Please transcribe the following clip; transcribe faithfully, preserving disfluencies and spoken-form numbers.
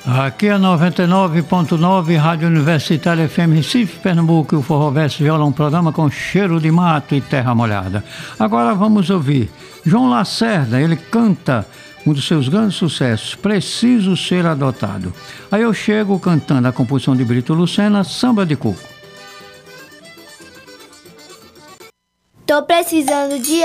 Aqui é noventa e nove ponto nove, Rádio Universitária F M Recife, Pernambuco, e o Forró Verso Viola, um programa com cheiro de mato e terra molhada. Agora vamos ouvir João Lacerda, ele canta um dos seus grandes sucessos, Preciso Ser Adotado. Aí eu chego cantando a composição de Brito Lucena, Samba de Coco. Tô precisando de